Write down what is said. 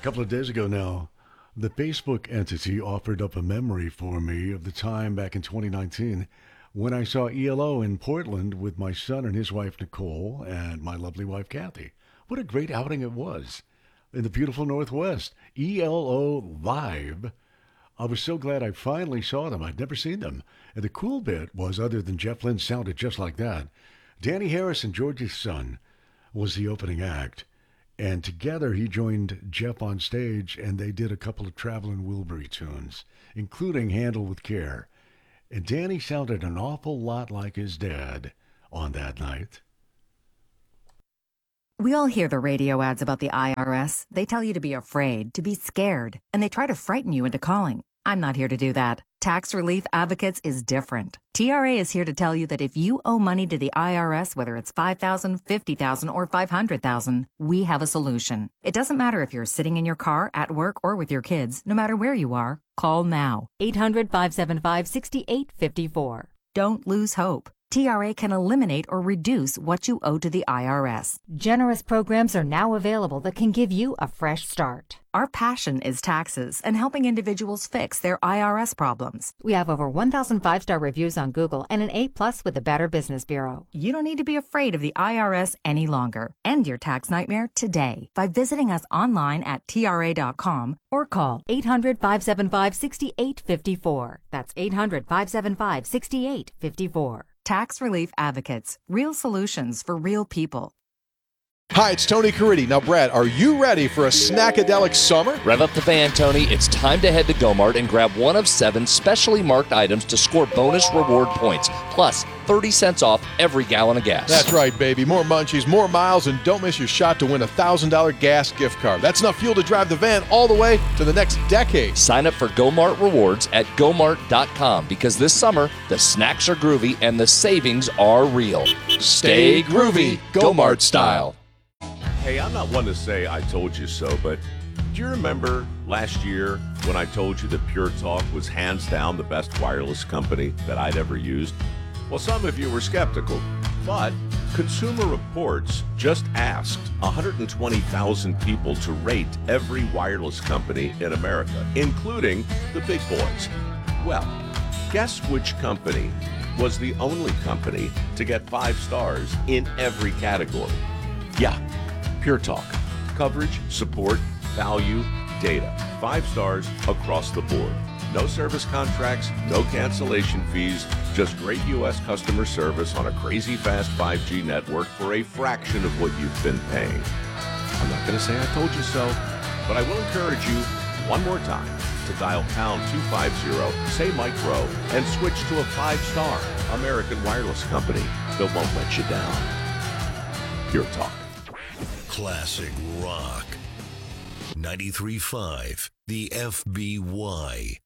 couple of days ago now, the Facebook entity offered up a memory for me of the time back in 2019 when I saw ELO in Portland with my son and his wife Nicole and my lovely wife Kathy. What a great outing it was in the beautiful Northwest. ELO Live. I was so glad I finally saw them. I'd never seen them. And the cool bit was, other than Jeff Lynne sounded just like that, Danny Harrison, George's son, was the opening act. And together he joined Jeff on stage, and they did a couple of Traveling Wilbury tunes, including Handle with Care. And Danny sounded an awful lot like his dad on that night. We all hear the radio ads about the IRS. They tell you to be afraid, to be scared, and they try to frighten you into calling. I'm not here to do that. Tax Relief Advocates is different. TRA is here to tell you that if you owe money to the IRS, whether it's $5,000, $50,000, or $500,000, we have a solution. It doesn't matter if you're sitting in your car, at work, or with your kids. No matter where you are, call now. 800-575-6854. Don't lose hope. TRA can eliminate or reduce what you owe to the IRS. Generous programs are now available that can give you a fresh start. Our passion is taxes and helping individuals fix their IRS problems. We have over 1,000 5-star reviews on Google and an A+ with the Better Business Bureau. You don't need to be afraid of the IRS any longer. End your tax nightmare today by visiting us online at TRA.com or call 800-575-6854. That's 800-575-6854. Tax Relief Advocates. Real solutions for real people. Hi, it's Tony Caridi. Now, Brad, are you ready for a snackadelic summer? Rev up the van, Tony. It's time to head to Go-Mart and grab one of 7 specially marked items to score bonus reward points, plus 30 cents off every gallon of gas. That's right, baby. More munchies, more miles, and don't miss your shot to win a $1,000 gas gift card. That's enough fuel to drive the van all the way to the next decade. Sign up for Go-Mart Rewards at GoMart.com because this summer, the snacks are groovy and the savings are real. Stay groovy, Go-Mart style. Hey, I'm not one to say I told you so, but do you remember last year when I told you that Pure Talk was hands down the best wireless company that I'd ever used? Well, some of you were skeptical, but Consumer Reports just asked 120,000 people to rate every wireless company in America, including the big boys. Well, guess which company was the only company to get 5 stars in every category? Yeah. Pure Talk. Coverage, support, value, data. 5 stars across the board. No service contracts, no cancellation fees, just great U.S. customer service on a crazy fast 5G network for a fraction of what you've been paying. I'm not going to say I told you so, but I will encourage you one more time to dial pound 250, say Mike Rowe, and switch to a 5-star American wireless company that won't let you down. Pure Talk. Classic rock. 93.5, the FBY.